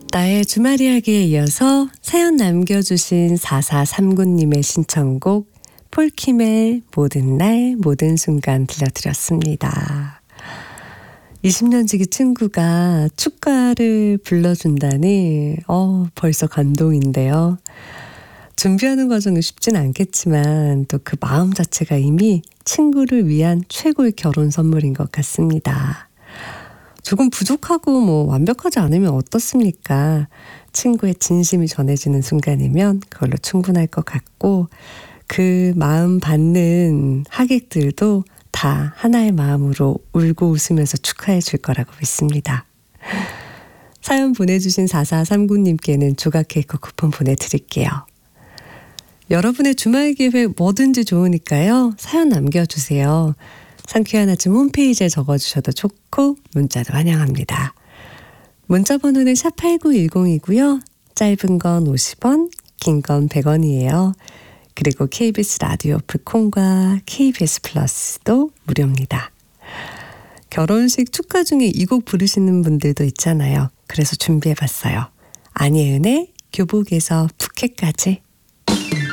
나의 주말 이야기에 이어서 사연 남겨주신 4439님의 신청곡 폴킴의 모든 날 모든 순간 들려드렸습니다. 20년 지기 친구가 축가를 불러준다니 벌써 감동인데요. 준비하는 과정은 쉽진 않겠지만 또 그 마음 자체가 이미 친구를 위한 최고의 결혼 선물인 것 같습니다. 조금 부족하고 완벽하지 않으면 어떻습니까? 친구의 진심이 전해지는 순간이면 그걸로 충분할 것 같고 그 마음 받는 하객들도 다 하나의 마음으로 울고 웃으면서 축하해 줄 거라고 믿습니다. 사연 보내주신 4439님께는 조각 케이크 쿠폰 보내드릴게요. 여러분의 주말 계획 뭐든지 좋으니까요. 사연 남겨주세요. 상쾌한 아침 홈페이지에 적어주셔도 좋고 문자도 환영합니다. 문자 번호는 샵8910이고요. 짧은 건 50원, 긴 건 100원이에요. 그리고 KBS 라디오 어플 콩과 KBS 플러스도 무료입니다. 결혼식 축가 중에 이 곡 부르시는 분들도 있잖아요. 그래서 준비해봤어요. 안예은의 교복에서 푸켓까지.